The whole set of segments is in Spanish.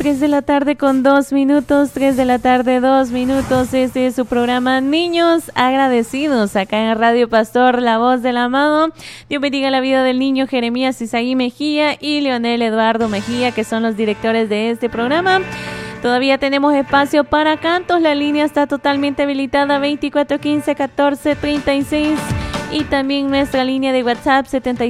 3 de la tarde con 2 minutos, 3 de la tarde, 2 minutos. Este es su programa Niños Agradecidos, acá en Radio Pastor, la voz del amado. Dios bendiga la vida del niño Jeremías Isaí Mejía y Leonel Eduardo Mejía, que son los directores de este programa. Todavía tenemos espacio para cantos, la línea está totalmente habilitada, 2415-1436. Y también nuestra línea de WhatsApp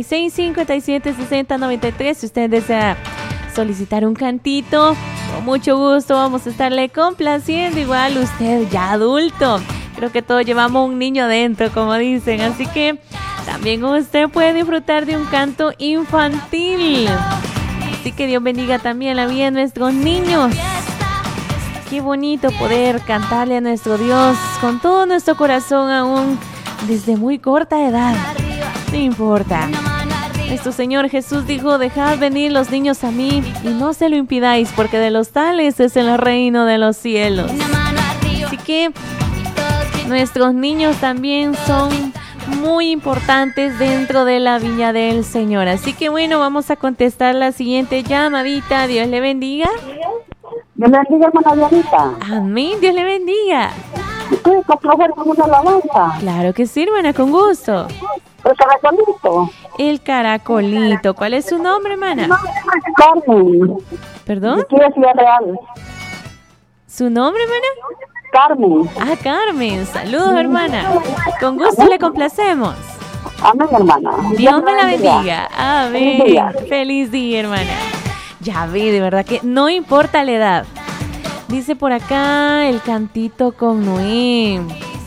76576093. Si usted desea solicitar un cantito, con mucho gusto vamos a estarle complaciendo. Igual usted ya adulto, creo que todos llevamos un niño dentro, como dicen, así que también usted puede disfrutar de un canto infantil. Así que Dios bendiga también la vida de nuestros niños. Qué bonito poder cantarle a nuestro Dios con todo nuestro corazón, aún desde muy corta edad. No importa. Nuestro Señor Jesús dijo: dejad venir los niños a mí y no se lo impidáis, porque de los tales es el reino de los cielos. Así que nuestros niños también son muy importantes dentro de la viña del Señor. Así que bueno, vamos a contestar la siguiente llamadita. Dios le bendiga. Dios le bendiga, hermana Dianita. Amén, Dios le bendiga. ¿Puede complacer con una alabanza? Claro que sí, hermana, con gusto. El caracolito. El caracolito. ¿Cuál es su nombre, hermana? Carmen. ¿Perdón? ¿De qué Ciudad Real? ¿Su nombre, hermana? Carmen. Ah, Carmen. Saludos, hermana. Con gusto le complacemos. Amén, hermana. Dios me la bendiga. Amén. Feliz día, hermana. Ya vi, de verdad que no importa la edad. Dice por acá el cantito con Noé.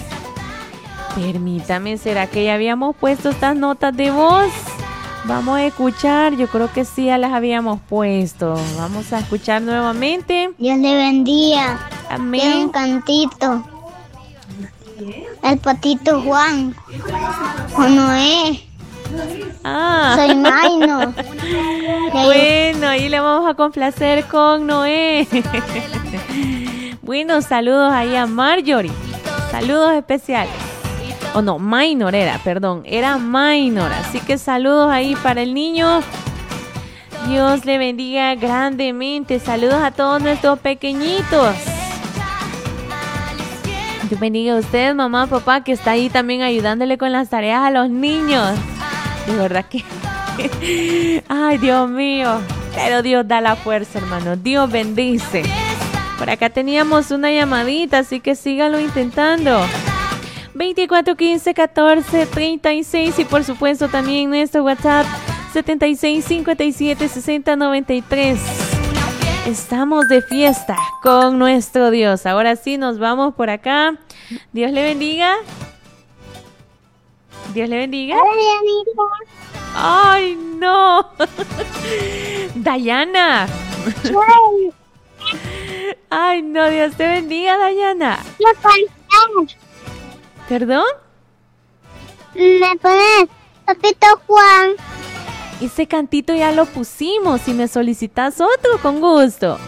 Permítame, ¿será que ya habíamos puesto estas notas de voz? Vamos a escuchar, yo creo que sí, ya las habíamos puesto. Vamos a escuchar nuevamente. Dios le bendiga. Amén. Tiene un cantito. El patito Juan. Con Noé. Ah. Soy Maino. Bueno, ahí le vamos a complacer con Noé. Bueno, saludos ahí a Marjorie. Saludos especiales. O no, Minor era, perdón, era Minor. Así que saludos ahí para el niño. Dios le bendiga grandemente. Saludos a todos nuestros pequeñitos. Dios bendiga a usted, mamá, papá, que está ahí también ayudándole con las tareas a los niños. De verdad que... Ay, Dios mío. Pero Dios da la fuerza, hermano. Dios bendice. Por acá teníamos una llamadita, así que síganlo intentando. 2415-1436 y por supuesto también nuestro WhatsApp 76576093. Estamos de fiesta con nuestro Dios. Ahora sí nos vamos por acá. Dios le bendiga. Dios le bendiga. Ay, no. Dayana. Ay, no, Dios te bendiga, Dayana. ¿Perdón? ¿Me pones Papito Juan? Ese cantito ya lo pusimos. Si me solicitas otro, con gusto.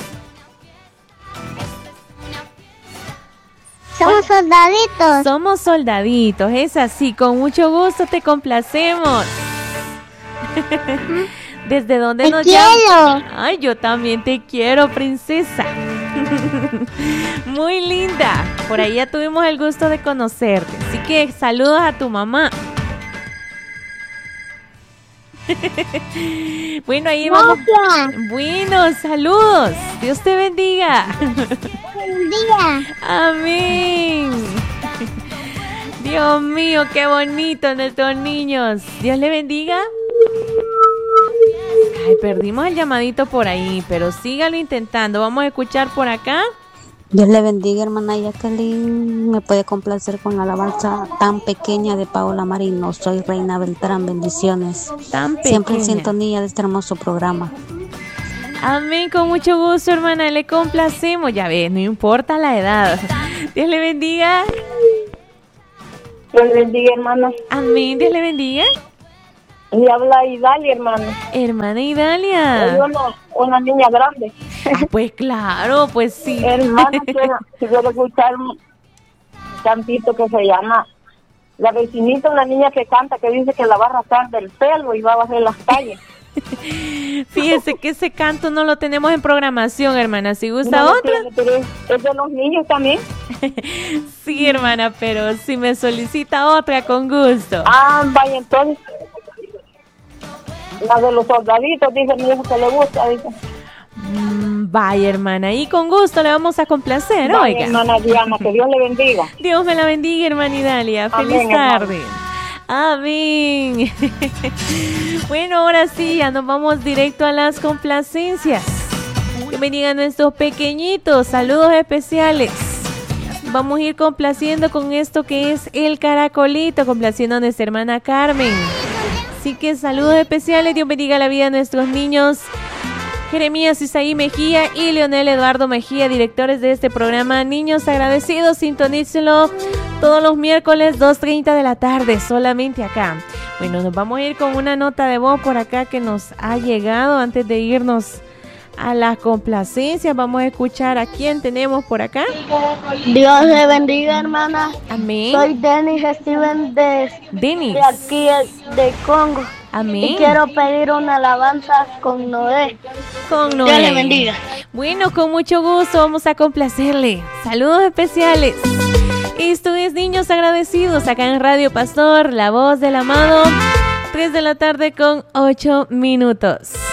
Somos soldaditos. Somos soldaditos, es así. Con mucho gusto te complacemos. ¿Desde dónde nos llamas? Ay, yo también te quiero, princesa. Muy linda. Por ahí ya tuvimos el gusto de conocerte. Así que saludos a tu mamá. Bueno, ahí vamos. Bueno, saludos. Dios te bendiga. Bendiga. Amén. Dios mío, qué bonito nuestros niños. Dios le bendiga. Ay, perdimos el llamadito por ahí, pero sígalo intentando. Vamos a escuchar por acá. Dios le bendiga, hermana Jacqueline. Me puede complacer con la alabanza Tan Pequeña de Paola Marino. Soy Reina Beltrán, bendiciones. Tan pequeña. Siempre en sintonía de este hermoso programa. Amén, con mucho gusto, hermana. Le complacemos. Ya ves, no importa la edad. Dios le bendiga. Dios le bendiga, hermano. Amén, Dios le bendiga. Le habla Idalia, hermano. Hermana Idalia. Una niña grande. Ah, pues claro, pues sí. Hermano, quiero escuchar un cantito que se llama La vecinita, una niña que canta, que dice que la va a arrastrar del pelo y va a bajar las calles. Fíjese que ese canto no lo tenemos en programación, hermana. Si gusta No lo otra. tiene, pero es de los niños también. Sí, hermana, pero si me solicita otra, con gusto. Ah, vaya, entonces. La de los soldaditos, dice mi hijo que le gusta, dice. Vaya, hermana, y con gusto le vamos a complacer, Vaya, oiga. hermana Diana, que Dios le bendiga. Dios me la bendiga, hermana Idalia. Feliz Amén, tarde. Amén. Bueno, ahora sí, ya nos vamos directo a las complacencias. Que bendigan nuestros pequeñitos. Saludos especiales. Vamos a ir complaciendo con esto que es el caracolito, complaciendo a nuestra hermana Carmen. Así que saludos especiales. Dios bendiga la vida de nuestros niños. Jeremías Isaí Mejía y Leonel Eduardo Mejía, directores de este programa Niños Agradecidos. Sintonícenlo todos los miércoles 2:30 de la tarde, solamente acá. Bueno, nos vamos a ir con una nota de voz por acá que nos ha llegado antes de irnos a las complacencias. Vamos a escuchar a quién tenemos por acá. Dios le bendiga, hermana. Amén. Soy Denis Steven de aquí de Congo. Amén. Y quiero pedir una alabanza con Noé. Con Noé. Dios le bendiga. Bueno, con mucho gusto vamos a complacerle. Saludos especiales. Esto es Niños Agradecidos acá en Radio Pastor, la voz del amado. 3 de la tarde con 8 minutos.